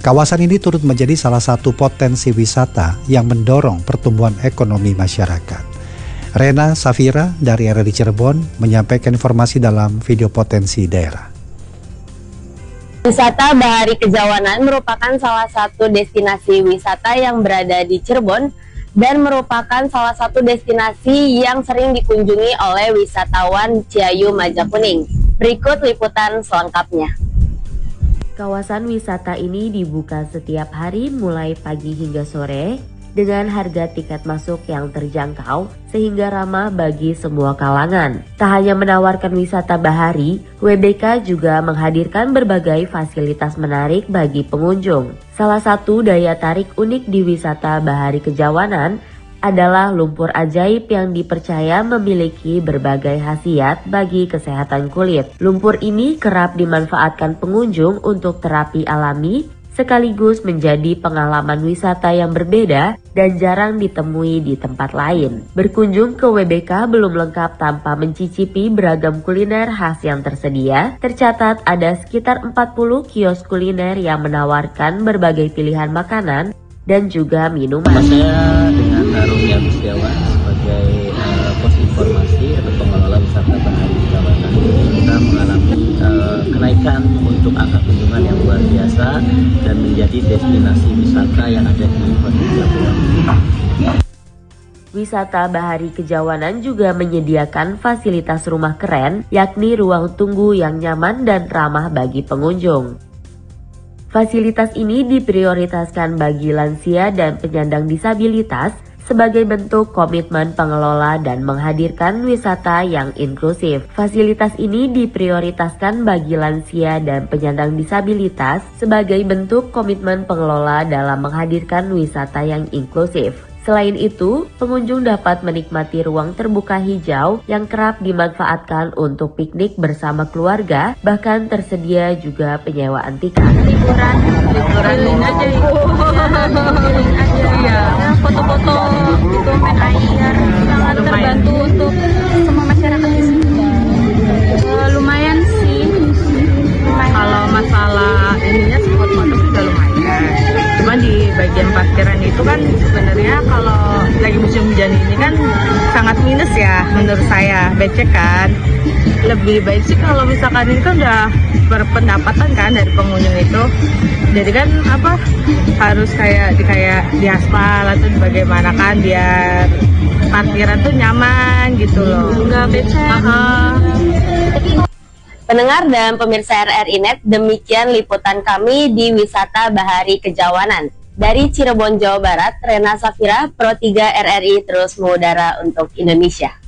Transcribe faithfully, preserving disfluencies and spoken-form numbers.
Kawasan ini turut menjadi salah satu potensi wisata yang mendorong pertumbuhan ekonomi masyarakat. Rena Safira dari R R I Cirebon menyampaikan informasi dalam video potensi daerah. Wisata Bahari Kejawanan merupakan salah satu destinasi wisata yang berada di Cirebon dan merupakan salah satu destinasi yang sering dikunjungi oleh wisatawan Ciayu Majakuning. Berikut liputan selengkapnya. Kawasan wisata ini dibuka setiap hari mulai pagi hingga sore dengan harga tiket masuk yang terjangkau sehingga ramah bagi semua kalangan. Tak hanya menawarkan wisata bahari, W B K juga menghadirkan berbagai fasilitas menarik bagi pengunjung. Salah satu daya tarik unik di wisata Bahari Kejawanan adalah lumpur ajaib yang dipercaya memiliki berbagai khasiat bagi kesehatan kulit. Lumpur ini kerap dimanfaatkan pengunjung untuk terapi alami sekaligus menjadi pengalaman wisata yang berbeda dan jarang ditemui di tempat lain. Berkunjung ke W B K belum lengkap tanpa mencicipi beragam kuliner khas yang tersedia. Tercatat ada sekitar empat puluh kios kuliner yang menawarkan berbagai pilihan makanan dan juga minuman. Saya dengan Arumia Gustiawan sebagai uh, pos informasi atau pengelola wisata Bahari Kejawanan. Kita mengalami uh, kenaikan untuk angka kunjungan yang luar biasa dan menjadi destinasi wisata yang ada di Kota Cirebon. Wisata Bahari Kejawanan juga menyediakan fasilitas rumah keren, yakni ruang tunggu yang nyaman dan ramah bagi pengunjung. Fasilitas ini diprioritaskan bagi lansia dan penyandang disabilitas sebagai bentuk komitmen pengelola dan menghadirkan wisata yang inklusif. Fasilitas ini diprioritaskan bagi lansia dan penyandang disabilitas sebagai bentuk komitmen pengelola dalam menghadirkan wisata yang inklusif. Selain itu, pengunjung dapat menikmati ruang terbuka hijau yang kerap dimanfaatkan untuk piknik bersama keluarga, bahkan tersedia juga penyewaan tiket. Liburan, liburan aja ibu, keliling aja ya, foto-foto, gitu, main air, sangat terbantu untuk semua masyarakat di sini. Uh, lumayan sih, lumayan. Kalau masalah ininya spot foto sudah lumayan. Cuma di bagian parkiran itu kan sebenarnya kalau lagi musim hujan ini kan sangat minus ya menurut saya, becek kan. Lebih baik sih kalau misalkan ini kan udah berpendapatan kan dari pengunjung itu. Jadi kan apa harus kayak di kayak di aspal atau bagaimana kan biar parkiran tuh nyaman gitu loh. Enggak becek. Uh-huh. Pendengar dan pemirsa R R I Net, demikian liputan kami di Wisata Bahari Kejawanan. Dari Cirebon, Jawa Barat, Rena Safira, Pro tiga R R I terus mengudara untuk Indonesia.